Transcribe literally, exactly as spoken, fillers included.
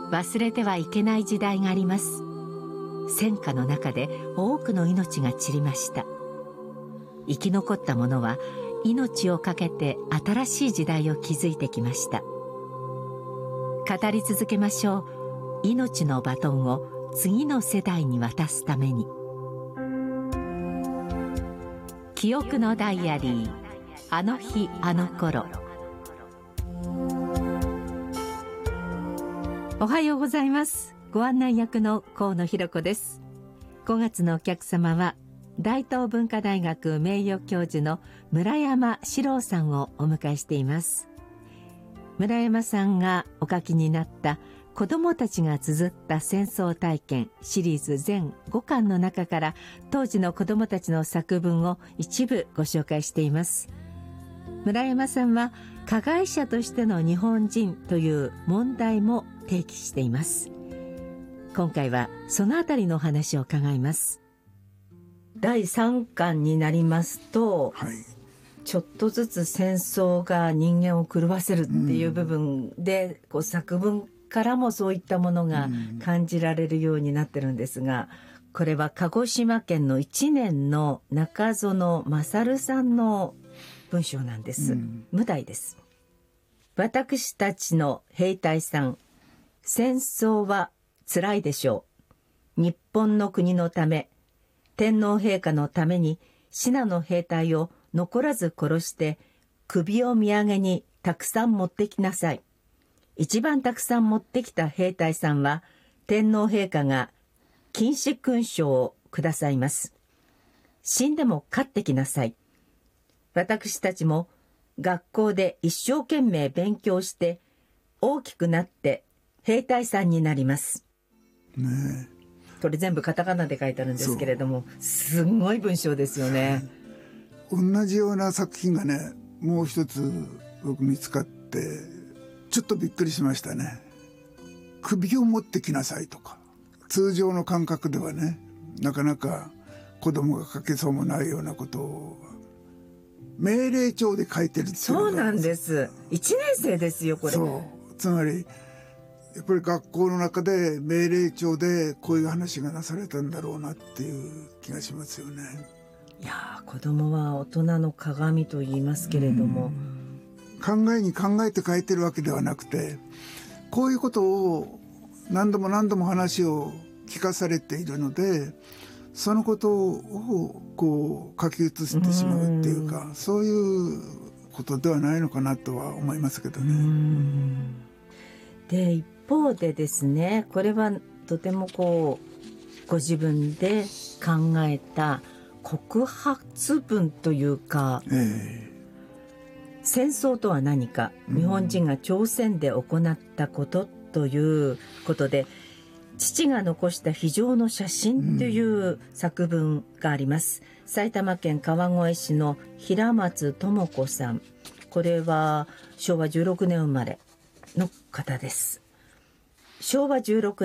忘れてはいけない時代があります。戦火の中で多くの命が散りました。生き残った者は命を懸けて新しい時代を築いてきました。語り続けましょう。命のバトンを次の世代に渡すために。記憶のダイアリー、あの日あの頃。おはようございます。ご案内役の河野弘子です。ごがつのお客様は大東文化大学名誉教授の村山史郎さんをお迎えしています。村山さんがお書きになった子どもたちが綴った戦争体験シリーズ全ごかんの中から当時の子どもたちの作文を一部ご紹介しています。村山さんは加害者としての日本人という問題も提起しています。今回はそのあたりのお話を伺います。だいさんかんになりますと、はい、ちょっとずつ戦争が人間を狂わせるっていう部分で、うん、こう作文からもそういったものが感じられるようになってるんですが、これは鹿児島県のいちねんの中園勝さんの文章なんです、うん、無題です。私たちの兵隊さん、戦争は辛いでしょう。日本の国のため、天皇陛下のために信濃兵隊を残らず殺して首を土産にたくさん持ってきなさい。一番たくさん持ってきた兵隊さんは天皇陛下が金紫勲章をくださいます。死んでも勝ってきなさい。私たちも学校で一生懸命勉強して大きくなって兵隊さんになります。ねえ。これ全部カタカナで書いてあるんですけれども、すごい文章ですよね。 同じような作品がね、もう一つ僕見つかってちょっとびっくりしましたね。首を持ってきなさいとか、通常の感覚ではね、なかなか子供が書けそうもないようなことを命令帳で書いてるっていう。 そうなんです。いちねん生ですよこれ。 そうつまりやっぱり学校の中で命令帳でこういう話がなされたんだろうなっていう気がしますよね。 いやー、子供は大人の鏡と言いますけれども、 考えに考えて書いてるわけではなくて、こういうことを何度も何度も話を聞かされているので、そのことをこう書き写してしまうっていうか、うそういうことではないのかなとは思いますけどね。うんで一方でですね、これはとてもこうご自分で考えた告発文というか、えー、戦争とは何か、日本人が朝鮮で行ったことということで、父が残した非常の写真という作文があります、うん、埼玉県川越市の平松智子さん、これはしょうわじゅうろくねん生まれの方です。しょうわじゅうろく